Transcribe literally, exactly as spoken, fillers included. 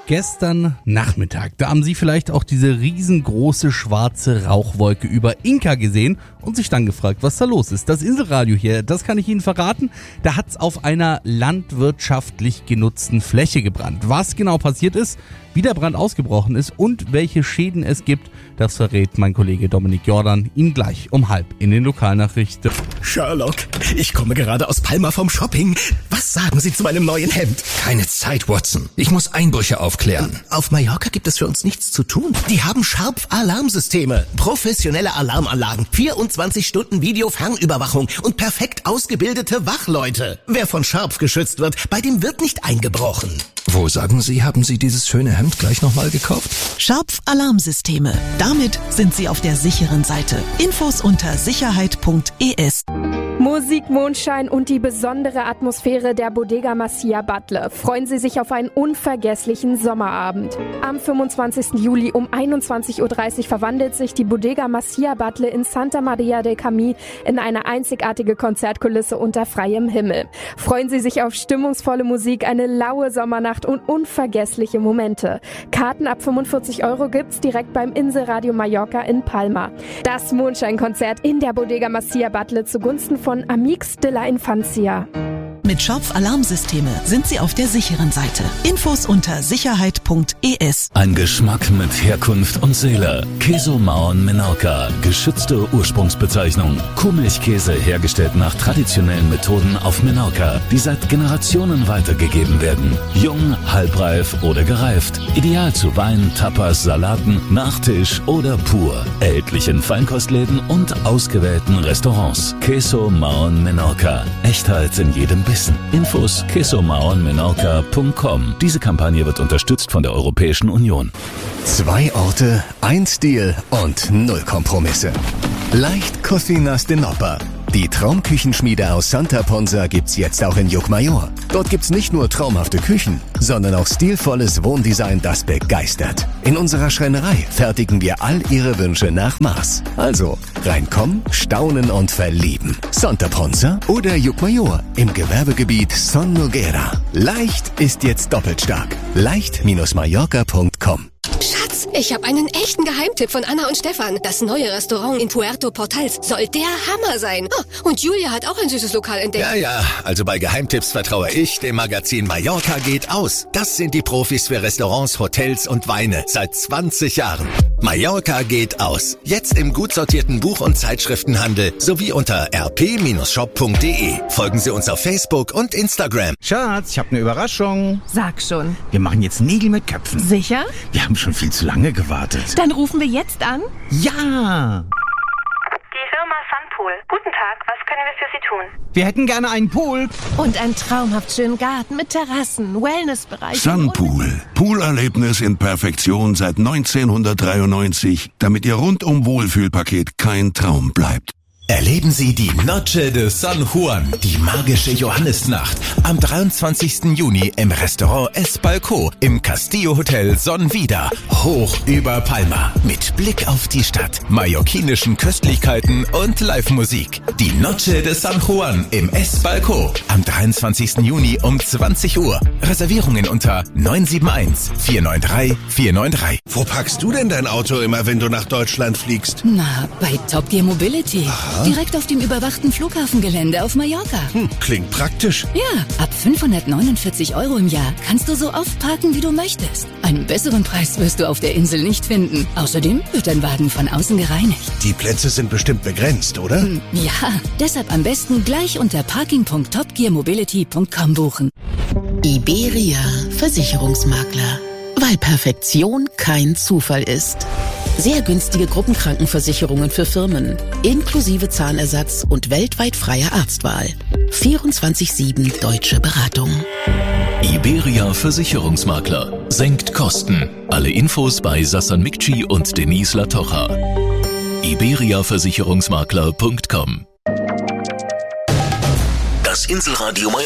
Gestern Nachmittag, da haben Sie vielleicht auch diese riesengroße schwarze Rauchwolke über Inka gesehen und sich dann gefragt, was da los ist. Das Inselradio hier, das kann ich Ihnen verraten, da hat es auf einer landwirtschaftlich genutzten Fläche gebrannt. Was genau passiert ist, wie der Brand ausgebrochen ist und welche Schäden es gibt, das verrät mein Kollege Dominik Jordan Ihnen gleich um halb in den Lokalnachrichten. Sherlock, ich komme gerade aus Palma vom Shopping. Was sagen Sie zu meinem neuen Hemd? Keine Zeit, Watson. Ich muss Einbrüche aufklären. Auf Mallorca gibt es für uns nichts zu tun. Die haben Sharp-Alarmsysteme, professionelle Alarmanlagen, vierundzwanzig Stunden Videofernüberwachung und perfekt ausgebildete Wachleute. Wer von Sharp geschützt wird, bei dem wird nicht eingebrochen. Wo, sagen Sie, haben Sie dieses schöne Hemd gleich nochmal gekauft? Sharp Alarmsysteme. Damit sind Sie auf der sicheren Seite. Infos unter sicherheit punkt e s. Musik, Mondschein und die besondere Atmosphäre der Bodega Masia Batlle. Freuen Sie sich auf einen unvergesslichen Sommerabend. Am fünfundzwanzigsten Juli um einundzwanzig Uhr dreißig verwandelt sich die Bodega Masia Batlle in Santa Maria del Camí in eine einzigartige Konzertkulisse unter freiem Himmel. Freuen Sie sich auf stimmungsvolle Musik, eine laue Sommernacht und unvergessliche Momente. Karten ab fünfundvierzig Euro gibt's direkt beim Inselradio Mallorca in Palma. Das Mondscheinkonzert in der Bodega Masia Batlle zugunsten von Amix de la Infancia. Mit Schopf Alarmsysteme sind Sie auf der sicheren Seite. Infos unter sicherheit punkt e s. Ein Geschmack mit Herkunft und Seele. Queso Mahon Menorca. Geschützte Ursprungsbezeichnung. Kuhmilchkäse hergestellt nach traditionellen Methoden auf Menorca, die seit Generationen weitergegeben werden. Jung, halbreif oder gereift. Ideal zu Wein, Tapas, Salaten, Nachtisch oder pur. Erhältlich in Feinkostläden und ausgewählten Restaurants. Queso Mahon Menorca. Echtheit in jedem Bissen. Infos queso mahon menorca punkt com. Diese Kampagne wird unterstützt von der Europäischen Union. Zwei Orte, ein Stil und null Kompromisse. Leicht Cocinas de Nopa. Die Traumküchenschmiede aus Santa Ponsa gibt's jetzt auch in Llucmajor. Dort gibt's nicht nur traumhafte Küchen, sondern auch stilvolles Wohndesign, das begeistert. In unserer Schreinerei fertigen wir all Ihre Wünsche nach Maß. Also reinkommen, staunen und verlieben. Santa Ponsa oder Llucmajor im Gewerbegebiet Son Noguera. Leicht ist jetzt doppelt stark. leicht Bindestrich mallorca punkt com. Schatz, ich habe einen echten Geheimtipp von Anna und Stefan. Das neue Restaurant in Puerto Portals soll der Hammer sein. Oh, und Julia hat auch ein süßes Lokal entdeckt. Ja, ja, also bei Geheimtipps vertraue ich dem Magazin Mallorca geht aus. Das sind die Profis für Restaurants, Hotels und Weine seit zwanzig Jahren. Mallorca geht aus. Jetzt im gut sortierten Buch- und Zeitschriftenhandel sowie unter r p shop punkt d e. Folgen Sie uns auf Facebook und Instagram. Schatz, ich habe eine Überraschung. Sag schon. Wir machen jetzt Nägel mit Köpfen. Sicher? Wir haben schon viel zu lange gewartet. Dann rufen wir jetzt an. Ja! Die Firma Sunpool. Guten Tag, was können wir für Sie tun? Wir hätten gerne einen Pool. Und einen traumhaft schönen Garten mit Terrassen, Wellnessbereich. Sunpool. Poolerlebnis in Perfektion seit neunzehnhundertdreiundneunzig, damit Ihr rundum Wohlfühlpaket kein Traum bleibt. Erleben Sie die Noche de San Juan, die magische Johannisnacht, am dreiundzwanzigsten Juni im Restaurant Es Balcó im Castillo Hotel Son Vida, hoch über Palma, mit Blick auf die Stadt, mallorquinischen Köstlichkeiten und Live-Musik. Die Noche de San Juan im Es Balcó am dreiundzwanzigsten Juni um zwanzig Uhr. Reservierungen unter neun sieben eins, vier neun drei, vier neun drei. Wo packst du denn dein Auto immer, wenn du nach Deutschland fliegst? Na, bei Top Gear Mobility. Aha. Direkt auf dem überwachten Flughafengelände auf Mallorca. Hm, klingt praktisch. Ja, ab fünfhundertneunundvierzig Euro im Jahr kannst du so oft parken, wie du möchtest. Einen besseren Preis wirst du auf der Insel nicht finden. Außerdem wird dein Wagen von außen gereinigt. Die Plätze sind bestimmt begrenzt, oder? Hm, ja, deshalb am besten gleich unter parking punkt top gear mobility punkt com buchen. Iberia Versicherungsmakler. Weil Perfektion kein Zufall ist. Sehr günstige Gruppenkrankenversicherungen für Firmen, inklusive Zahnersatz und weltweit freier Arztwahl. vierundzwanzig sieben Deutsche Beratung. Iberia Versicherungsmakler. Senkt Kosten. Alle Infos bei Sassan Mikci und Denise Latocha. iberia versicherungsmakler punkt com. Das Inselradio